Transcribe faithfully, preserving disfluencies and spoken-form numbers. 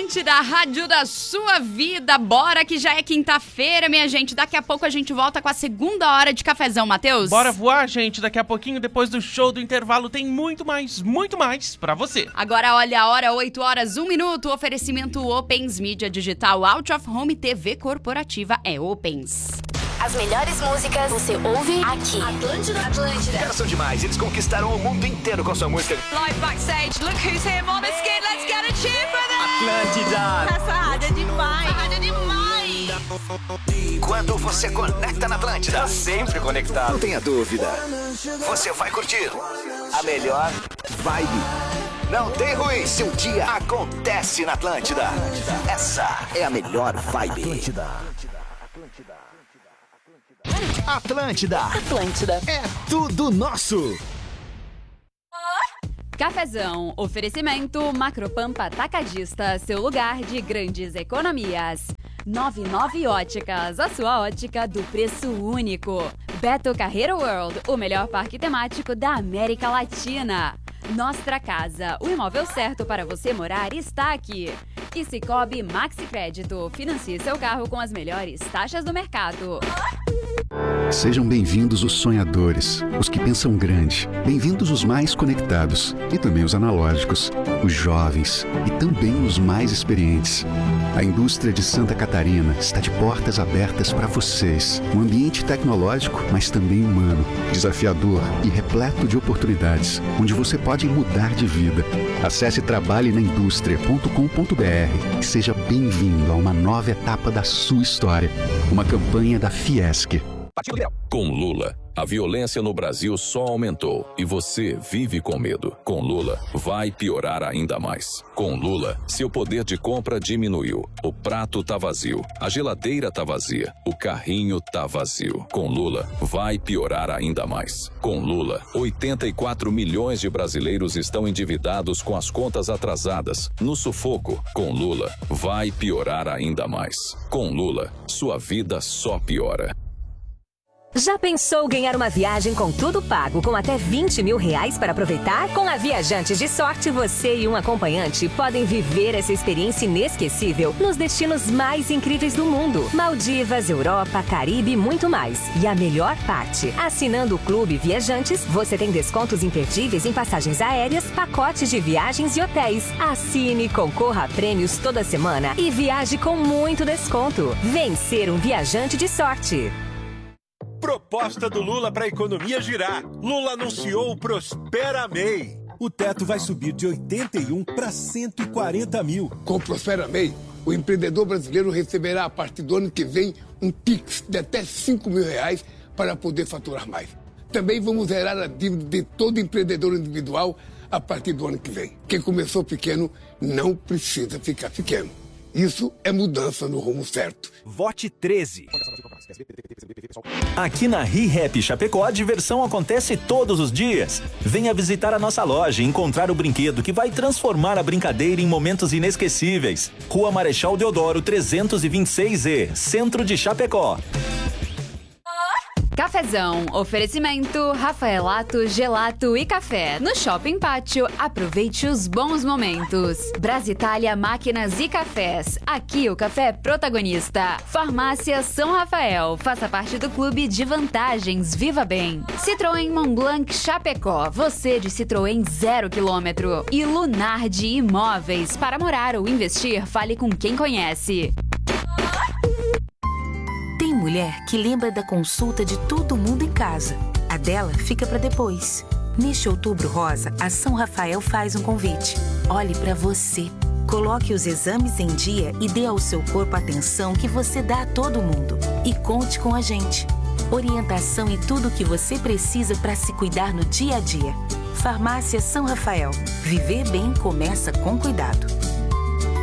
Atlântida, a rádio da sua vida. Bora que já é quinta-feira, minha gente. Daqui a pouco a gente volta com a segunda hora de cafezão, Matheus. Bora voar, gente. Daqui a pouquinho, depois do show do intervalo, tem muito mais, muito mais pra você. Agora olha a hora, oito horas, um minuto. Oferecimento Opens Mídia Digital, Out of Home, T V corporativa é Opens. As melhores músicas você ouve aqui. Atlântida, Atlântida. Caras são demais, eles conquistaram o mundo inteiro com sua música. Live backstage, look who's here, Måneskin, let's get a cheer for them! Atlântida. Essa rádio é demais. Essa rádio é demais. Quando você conecta na Atlântida, sempre conectado. Não tenha dúvida. Você vai curtir a melhor vibe. Não tem ruim, seu dia acontece na Atlântida. Essa é a melhor vibe. Atlântida. Atlântida. Atlântida. É tudo nosso. Cafezão, oferecimento Macropampa Atacadista, seu lugar de grandes economias. noventa e nove Óticas, a sua ótica do preço único. Beto Carreiro World, o melhor parque temático da América Latina. Nostra Casa, o imóvel certo para você morar está aqui. E Sicoob Maxi Crédito, financie seu carro com as melhores taxas do mercado. Sejam bem-vindos os sonhadores, os que pensam grande. Bem-vindos os mais conectados e também os analógicos, os jovens e também os mais experientes. A indústria de Santa Catarina está de portas abertas para vocês. Um ambiente tecnológico, mas também humano, desafiador e repleto de oportunidades, onde você pode mudar de vida. Acesse trabalhe na indústria ponto com ponto b r e seja bem-vindo a uma nova etapa da sua história. Uma campanha da Fiesc. Com Lula, a violência no Brasil só aumentou e você vive com medo. Com Lula, vai piorar ainda mais. Com Lula, seu poder de compra diminuiu. O prato tá vazio, a geladeira tá vazia, o carrinho tá vazio. Com Lula, vai piorar ainda mais. Com Lula, oitenta e quatro milhões de brasileiros estão endividados com as contas atrasadas, no sufoco. Com Lula, vai piorar ainda mais. Com Lula, sua vida só piora. Já pensou ganhar uma viagem com tudo pago, com até vinte mil reais para aproveitar? Com a Viajantes de Sorte, você e um acompanhante podem viver essa experiência inesquecível nos destinos mais incríveis do mundo. Maldivas, Europa, Caribe e muito mais. E a melhor parte, assinando o Clube Viajantes, você tem descontos imperdíveis em passagens aéreas, pacotes de viagens e hotéis. Assine, concorra a prêmios toda semana e viaje com muito desconto. Vem ser um viajante de sorte. Proposta do Lula para a economia girar. Lula anunciou o Prospera M E I. O teto vai subir de oitenta e um para cento e quarenta mil. Com o Prospera M E I, o empreendedor brasileiro receberá a partir do ano que vem um Pix de até cinco mil reais para poder faturar mais. Também vamos zerar a dívida de todo empreendedor individual a partir do ano que vem. Quem começou pequeno não precisa ficar pequeno. Isso é mudança no rumo certo. Vote treze. Aqui na ReHap Chapecó, a diversão acontece todos os dias. Venha visitar a nossa loja e encontrar o brinquedo que vai transformar a brincadeira em momentos inesquecíveis. Rua Marechal Deodoro trezentos e vinte e seis E, Centro de Chapecó. Cafezão, oferecimento Rafaelato, Gelato e Café. No Shopping Pátio, aproveite os bons momentos. Brasitália Máquinas e Cafés. Aqui o café é protagonista. Farmácia São Rafael. Faça parte do clube de vantagens. Viva bem. Citroën Montblanc Chapecó. Você de Citroën zero quilômetro. E Lunardi Imóveis. Para morar ou investir, fale com quem conhece. Tem mulher que lembra da consulta de todo mundo em casa. A dela fica para depois. Neste Outubro Rosa, a São Rafael faz um convite. Olhe para você. Coloque os exames em dia e dê ao seu corpo a atenção que você dá a todo mundo. E conte com a gente. Orientação e tudo o que você precisa para se cuidar no dia a dia. Farmácia São Rafael. Viver bem começa com cuidado.